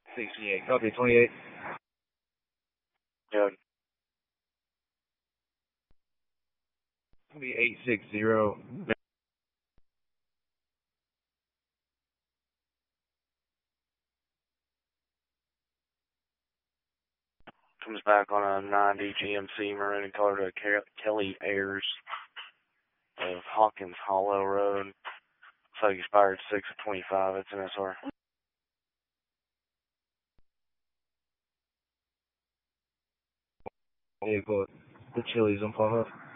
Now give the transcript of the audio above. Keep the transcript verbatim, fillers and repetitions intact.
sixty-eight, copy, twenty-eight. Yeah. Copy, eight six zero. Comes back on a ninety G M C maroon and color to Kelly Ayers of Hawkins Hollow Road. Looks like expired six of twenty-five. It's an S R. Vehicle, the Chili's on Palm